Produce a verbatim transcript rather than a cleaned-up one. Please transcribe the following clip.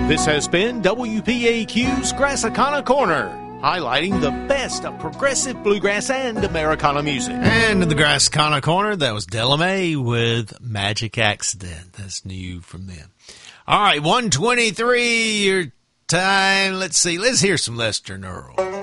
This has been W P A Q's Grassicana Corner, highlighting the best of progressive bluegrass and Americana music. And in the Grassicana Corner, that was Della Mae with Magic Accident. That's new from them. All right, one twenty-three, your time. Let's see. Let's hear some Lester and Earl.